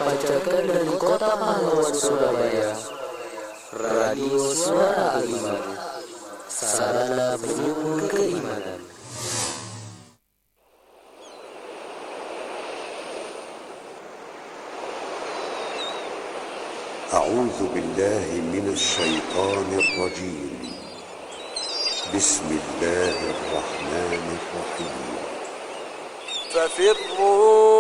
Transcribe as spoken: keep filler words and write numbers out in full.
dipancarkan dari kota pahlawan Surabaya, Radio Suara Beriman, sarana penyubur keimanan. أعوذ بالله من الشيطان الرجيم. بسم الله الرحمن الرحيم. ففروا